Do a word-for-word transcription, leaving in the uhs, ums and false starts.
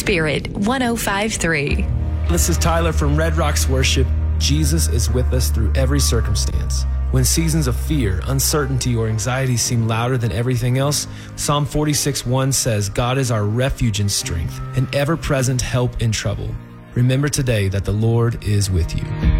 Spirit one oh five point three. This is Tyler from Red Rocks Worship. Jesus is with us through every circumstance. When seasons of fear, uncertainty, or anxiety seem louder than everything else, Psalm forty-six one says, God is our refuge and strength, an ever-present help in trouble. Remember today that the Lord is with you.